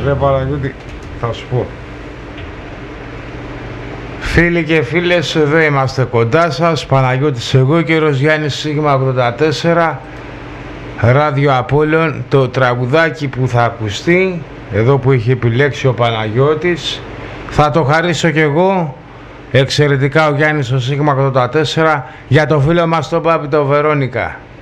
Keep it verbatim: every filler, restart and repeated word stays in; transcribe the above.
Ρε Παναγιώτη, θα σου πω. Φίλοι και φίλες, εδώ είμαστε κοντά σας. Παναγιώτης εγώ, καιρός Γιάννης Σίγμα ογδόντα τέσσερα, Ράδιο Απόλλων. Το τραγουδάκι που θα ακουστεί, εδώ που είχε επιλέξει ο Παναγιώτης, θα το χαρίσω κι εγώ εξαιρετικά ο Γιάννης ο Σίγμα ογδόντα τέσσερα για το φίλο μας τον Πάπη το Βερόνικα.